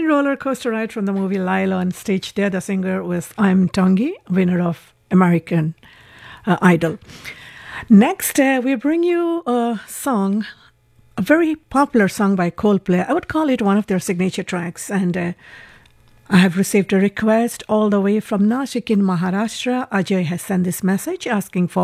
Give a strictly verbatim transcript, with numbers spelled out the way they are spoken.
roller coaster ride from the movie Lila on stage there. The singer was I'm Tongi, winner of American uh, Idol. Next, uh, we bring you a song, a very popular song by Coldplay. I would call it one of their signature tracks. And uh, I have received a request all the way from Nashik in Maharashtra. Ajay has sent this message asking for